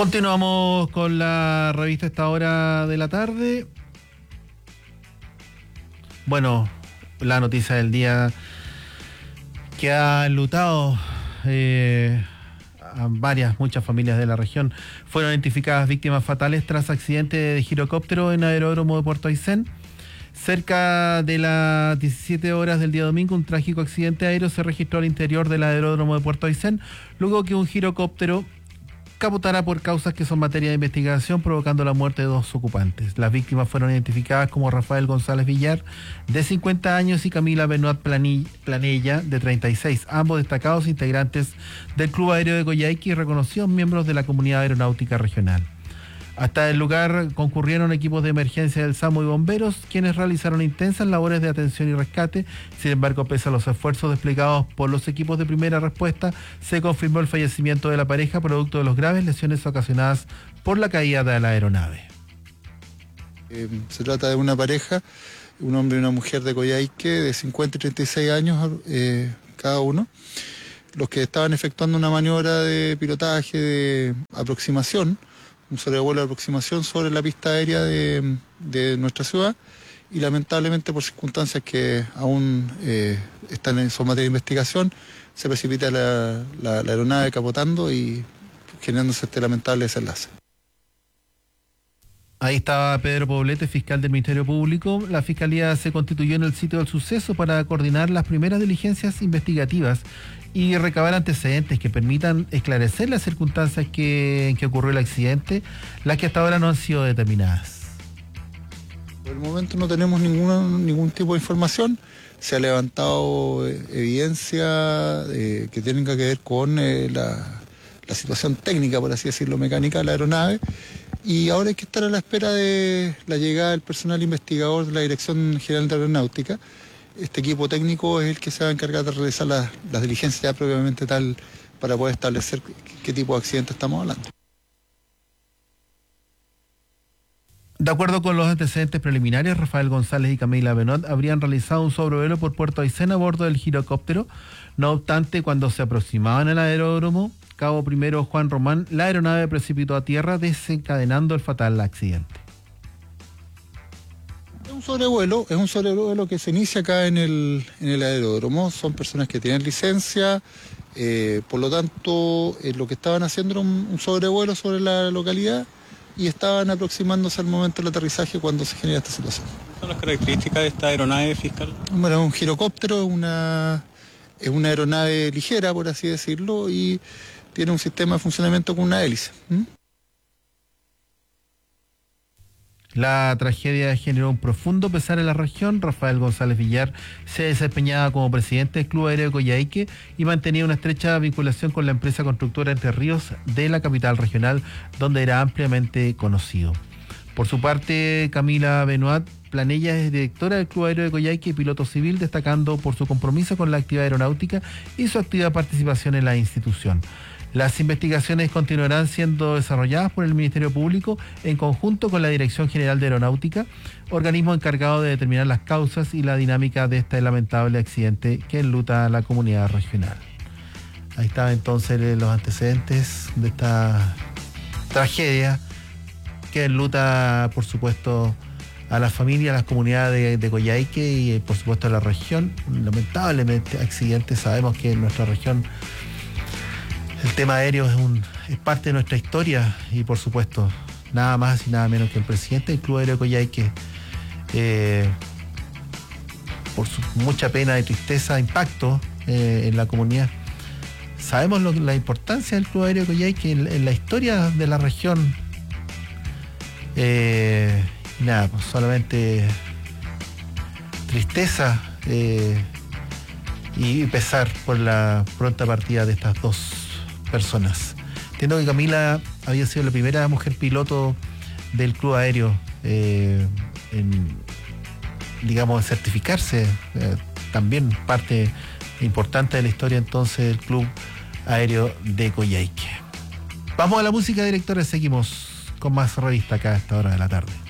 Continuamos con la revista a esta hora de la tarde. Bueno, la noticia del día que ha enlutado a muchas familias de la región. Fueron identificadas víctimas fatales tras accidente de girocóptero en aeródromo de Puerto Aysén. Cerca de las 17 horas del día domingo, un trágico accidente aéreo se registró al interior del aeródromo de Puerto Aysén, luego que un girocóptero capotara por causas que son materia de investigación, provocando la muerte de 2 ocupantes. Las víctimas fueron identificadas como Rafael González Villar, de 50 años, y Camila Benoit Planella, de 36, ambos destacados integrantes del Club Aéreo de Coyhaique y reconocidos miembros de la Comunidad Aeronáutica Regional. Hasta el lugar concurrieron equipos de emergencia del SAMU y bomberos, quienes realizaron intensas labores de atención y rescate. Sin embargo, pese a los esfuerzos desplegados por los equipos de primera respuesta, se confirmó el fallecimiento de la pareja producto de las graves lesiones ocasionadas por la caída de la aeronave. Se trata de una pareja, un hombre y una mujer de Coyhaique, de 50 y 36 años cada uno, los que estaban efectuando una maniobra de pilotaje de aproximación, un sobrevuelo de aproximación sobre la pista aérea de nuestra ciudad, y lamentablemente, por circunstancias que aún son materia de investigación, se precipita la aeronave capotando y generándose este lamentable desenlace. Ahí estaba Pedro Poblete, fiscal del Ministerio Público. La Fiscalía se constituyó en el sitio del suceso para coordinar las primeras diligencias investigativas y recabar antecedentes que permitan esclarecer las circunstancias en que ocurrió el accidente, las que hasta ahora no han sido determinadas. Por el momento no tenemos ningún tipo de información. Se ha levantado evidencia que tienen que ver con la situación técnica, por así decirlo, mecánica de la aeronave. Y ahora hay que estar a la espera de la llegada del personal investigador de la Dirección General de Aeronáutica. Este equipo técnico es el que se va a encargar de realizar las diligencias ya propiamente tal para poder establecer qué tipo de accidente estamos hablando. De acuerdo con los antecedentes preliminares, Rafael González y Camila Benoit habrían realizado un sobrevuelo por Puerto Aysén a bordo del girocóptero. No obstante, cuando se aproximaban al aeródromo Cabo Primero Juan Román, la aeronave precipitó a tierra, desencadenando el fatal accidente. Es un sobrevuelo que se inicia acá en el aeródromo. Son personas que tienen licencia, por lo tanto, lo que estaban haciendo era un sobrevuelo sobre la localidad y estaban aproximándose al momento del aterrizaje cuando se genera esta situación. ¿Cuáles son las características de esta aeronave, fiscal? Bueno, es un girocóptero, es una aeronave ligera, por así decirlo, y tiene un sistema de funcionamiento con una hélice. La tragedia generó un profundo pesar en la región. Rafael González Villar se desempeñaba como presidente del Club Aéreo de Coyhaique y mantenía una estrecha vinculación con la empresa constructora Entre Ríos de la capital regional, donde era ampliamente conocido. Por su parte, Camila Benoit Planella es directora del Club Aéreo de Coyhaique y piloto civil, destacando por su compromiso con la actividad aeronáutica y su activa participación en la institución. Las investigaciones continuarán siendo desarrolladas por el Ministerio Público en conjunto con la Dirección General de Aeronáutica, organismo encargado de determinar las causas y la dinámica de este lamentable accidente que enluta a la comunidad regional. Ahí están entonces los antecedentes de esta tragedia que enluta, por supuesto, a las familias, a las comunidades de Coyhaique y, por supuesto, a la región. Lamentablemente, accidentes. Sabemos que en nuestra región el tema aéreo es parte de nuestra historia y, por supuesto, nada más y nada menos que el presidente del Club Aéreo de Coyhaique, por su mucha pena y tristeza, impacto en la comunidad. Sabemos la importancia del Club Aéreo de Coyhaique en la historia de la región. Nada, pues solamente tristeza y pesar por la pronta partida de estas 2 personas. Entiendo que Camila había sido la primera mujer piloto del Club Aéreo en certificarse, también parte importante de la historia entonces del Club Aéreo de Coyhaique. Vamos a la música, directora, seguimos con más revista acá a esta hora de la tarde.